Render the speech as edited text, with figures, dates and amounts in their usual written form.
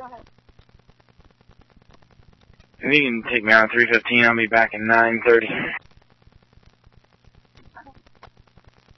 ahead. If you can take me out at 3:15, I'll be back in 9:30.